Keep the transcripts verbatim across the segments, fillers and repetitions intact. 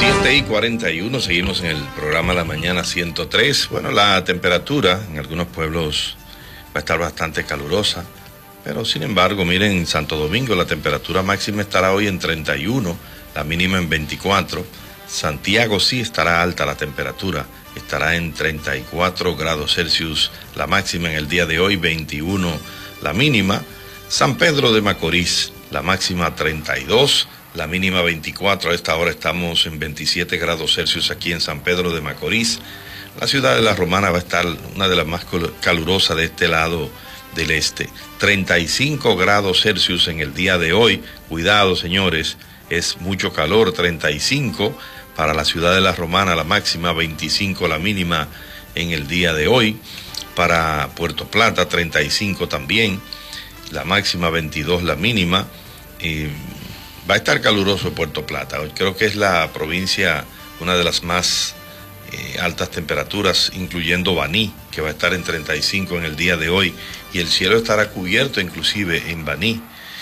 siete y cuarenta y uno, seguimos en el programa La Mañana ciento tres. Bueno, la temperatura en algunos pueblos va a estar bastante calurosa, pero sin embargo, miren, en Santo Domingo la temperatura máxima estará hoy en treinta y uno, la mínima en veinticuatro. Santiago sí estará alta la temperatura, estará en treinta y cuatro grados Celsius, la máxima en el día de hoy, veintiuno la mínima. San Pedro de Macorís, la máxima treinta y dos, la mínima veinticuatro. A esta hora estamos en veintisiete grados Celsius aquí en San Pedro de Macorís. La ciudad de La Romana va a estar una de las más calurosas de este lado del este. treinta y cinco grados Celsius en el día de hoy. Cuidado, señores, es mucho calor. treinta y cinco para la ciudad de La Romana, la máxima, veinticinco la mínima en el día de hoy. Para Puerto Plata, treinta y cinco también, la máxima veintidós la mínima. Y va a estar caluroso Puerto Plata. Creo que es la provincia, una de las más eh, altas temperaturas, incluyendo Baní, que va a estar en treinta y cinco en el día de hoy. Y el cielo estará cubierto inclusive en Baní.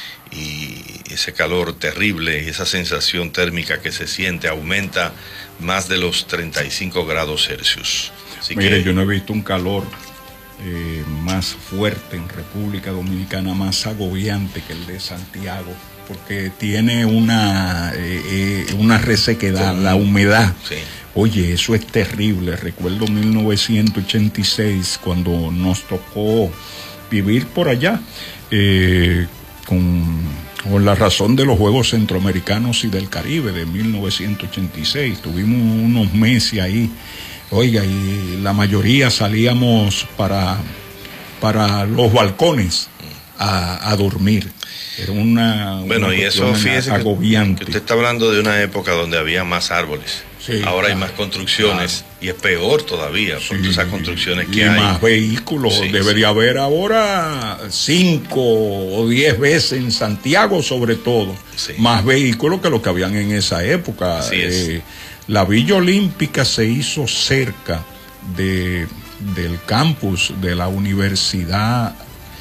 Y ese calor terrible, esa sensación térmica que se siente, aumenta más de los treinta y cinco grados Celsius. Así Mire, que, yo no he visto un calor eh, más fuerte en República Dominicana, más agobiante que el de Santiago, porque tiene una, eh, eh, una resequedad, la humedad. Sí. Oye, eso es terrible. Recuerdo mil novecientos ochenta y seis, cuando nos tocó vivir por allá, eh, con, con la razón de los Juegos Centroamericanos y del Caribe de mil novecientos ochenta y seis. Tuvimos unos meses ahí, oiga, y la mayoría salíamos para, para los balcones a, a dormir. Era una, bueno, una y eso, fíjese agobiante. Que, que usted está hablando de una época donde había más árboles. Sí, ahora claro, hay más construcciones, claro. Y es peor todavía por sí, esas construcciones que y hay. Y más vehículos. Sí, debería sí. haber ahora cinco o diez veces en Santiago, sobre todo, sí. más vehículos que los que habían en esa época. Así eh, es. La Villa Olímpica se hizo cerca de, del campus de la Universidad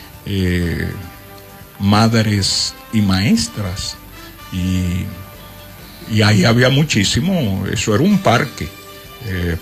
eh, Madres y Maestras, y, y ahí había muchísimo, eso era un parque. Eh,